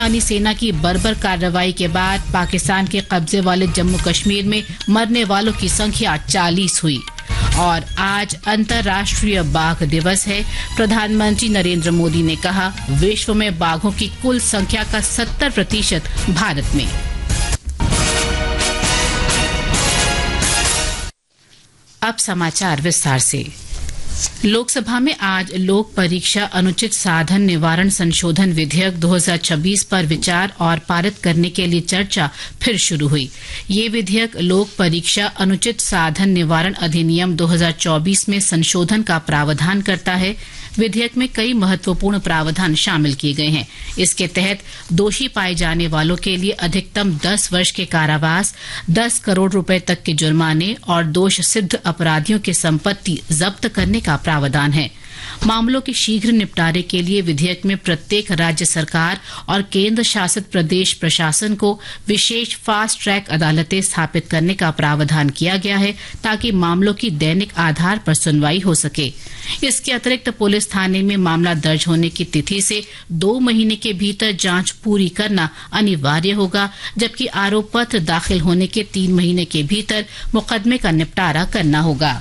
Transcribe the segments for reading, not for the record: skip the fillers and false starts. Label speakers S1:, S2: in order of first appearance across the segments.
S1: पाकिस्तानी सेना की बर्बर कार्रवाई के बाद पाकिस्तान के कब्जे वाले जम्मू कश्मीर में मरने वालों की संख्या 40 हुई। और आज अंतर्राष्ट्रीय बाघ दिवस है। प्रधानमंत्री नरेंद्र मोदी ने कहा, विश्व में बाघों की कुल संख्या का 70% भारत में। अब समाचार विस्तार से। लोकसभा में आज लोक परीक्षा अनुचित साधन निवारण संशोधन विधेयक 2026 पर विचार और पारित करने के लिए चर्चा फिर शुरू हुई। ये विधेयक लोक परीक्षा अनुचित साधन निवारण अधिनियम 2024 में संशोधन का प्रावधान करता है। विधेयक में कई महत्वपूर्ण प्रावधान शामिल किए गए हैं। इसके तहत दोषी पाए जाने वालों के लिए अधिकतम 10 वर्ष के कारावास, 10 करोड़ रुपए तक के जुर्माने और दोष सिद्ध अपराधियों की संपत्ति जब्त करने का प्रावधान है। मामलों के शीघ्र निपटारे के लिए विधेयक में प्रत्येक राज्य सरकार और केंद्र शासित प्रदेश प्रशासन को विशेष फास्ट ट्रैक अदालतें स्थापित करने का प्रावधान किया गया है, ताकि मामलों की दैनिक आधार पर सुनवाई हो सके। इसके अतिरिक्त पुलिस थाने में मामला दर्ज होने की तिथि से 2 महीने के भीतर जांच पूरी करना अनिवार्य होगा, जबकि आरोप पत्र दाखिल होने के 3 महीने के भीतर मुकदमे का निपटारा करना होगा।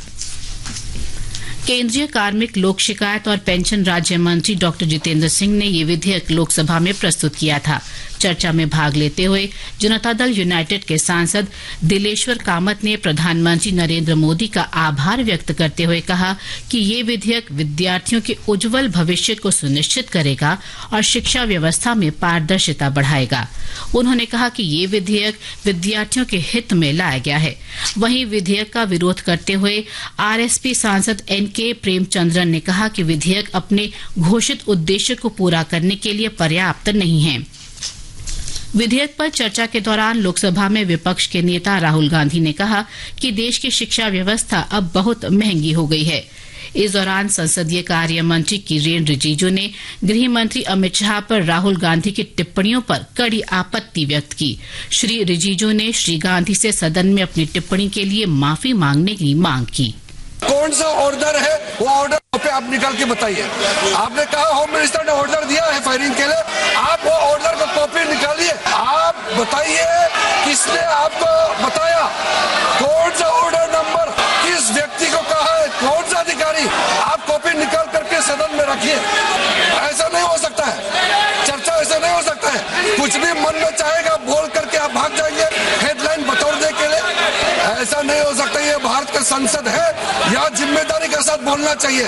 S1: केंद्रीय कार्मिक, लोक शिकायत और पेंशन राज्य मंत्री डॉक्टर जितेंद्र सिंह ने ये विधेयक लोकसभा में प्रस्तुत किया था। चर्चा में भाग लेते हुए जनता दल यूनाइटेड के सांसद दिलेश्वर कामत ने प्रधानमंत्री नरेंद्र मोदी का आभार व्यक्त करते हुए कहा कि ये विधेयक विद्यार्थियों के उज्जवल भविष्य को सुनिश्चित करेगा और शिक्षा व्यवस्था में पारदर्शिता बढ़ाएगा। उन्होंने कहा कि ये विधेयक विद्यार्थियों के हित में लाया गया है। वहीं विधेयक का विरोध करते हुए आरएसपी सांसद एनके प्रेमचंद्रन ने कहा कि विधेयक अपने घोषित उद्देश्य को पूरा करने के लिए पर्याप्त नहीं है। विधेयक पर चर्चा के दौरान लोकसभा में विपक्ष के नेता राहुल गांधी ने कहा कि देश की शिक्षा व्यवस्था अब बहुत महंगी हो गई है। इस दौरान संसदीय कार्य मंत्री किरेन रिजिजू ने गृह मंत्री अमित शाह पर राहुल गांधी की टिप्पणियों पर कड़ी आपत्ति व्यक्त की। श्री रिजिजू ने श्री गांधी से सदन में अपनी टिप्पणी के लिए माफी मांगने की मांग की।
S2: कौन सा ऑर्डर है, वो ऑर्डर पे आप निकाल के बताइए। आपने कहा होम मिनिस्टर ने ऑर्डर दिया है फायरिंग के लिए, आप वो ऑर्डर को कॉपी निकालिए। आप बताइए किसने आपको बताया, कौन सा ऑर्डर नंबर किस व्यक्ति को कहा है, कौन सा अधिकारी। आप कॉपी निकाल करके सदन में रखिए। ऐसा नहीं हो सकता है, चर्चा ऐसा नहीं हो सकता है। कुछ भी मन में चाहेगा बोल करके आप भाग जाएंगे हेडलाइन बटोरने के लिए। ऐसा नहीं हो सकता। ये भारत का संसद है, यहाँ जिम्मेदारी के साथ बोलना चाहिए।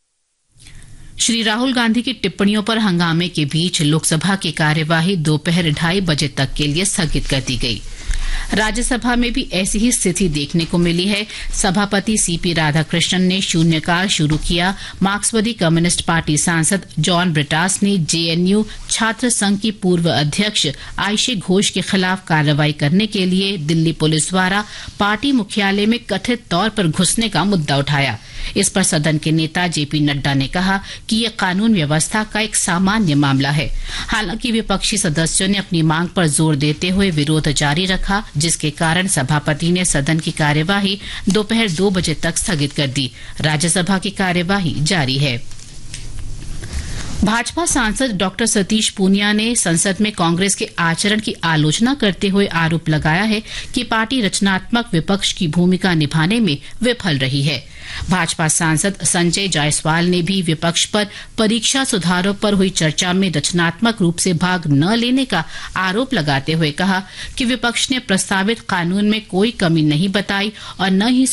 S1: श्री राहुल गांधी की टिप्पणियों पर हंगामे के बीच लोकसभा की कार्यवाही दोपहर 2:30 बजे तक के लिए स्थगित कर दी गई। राज्यसभा में भी ऐसी ही स्थिति देखने को मिली है। सभापति सीपी राधाकृष्णन ने शून्यकाल शुरू किया। मार्क्सवादी कम्युनिस्ट पार्टी सांसद जॉन ब्रिटास ने जेएनयू छात्र संघ की पूर्व अध्यक्ष आयशे घोष के खिलाफ कार्रवाई करने के लिए दिल्ली पुलिस द्वारा पार्टी मुख्यालय में कथित तौर पर घुसने का मुद्दा उठाया। इस पर सदन के नेता जेपी नड्डा ने कहा कि यह कानून व्यवस्था का एक सामान्य मामला है। हालांकि विपक्षी सदस्यों ने अपनी मांग पर जोर देते हुए विरोध जारी रखा, जिसके कारण सभापति ने सदन की कार्यवाही दोपहर 2 बजे तक स्थगित कर दी। राज्यसभा की कार्यवाही जारी है। भाजपा सांसद डॉक्टर सतीश पूनिया ने संसद में कांग्रेस के आचरण की आलोचना करते हुए आरोप लगाया है कि पार्टी रचनात्मक विपक्ष की भूमिका निभाने में विफल रही है। भाजपा सांसद संजय जायसवाल ने भी विपक्ष पर परीक्षा सुधारों पर हुई चर्चा में रचनात्मक रूप से भाग न लेने का आरोप लगाते हुए कहा कि विपक्ष ने प्रस्तावित कानून में कोई कमी नहीं बताई और न ही